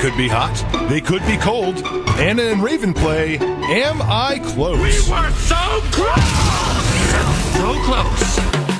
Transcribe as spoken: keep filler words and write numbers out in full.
could be hot. They could be cold. Anna and Raven play Am I Close? We were so close!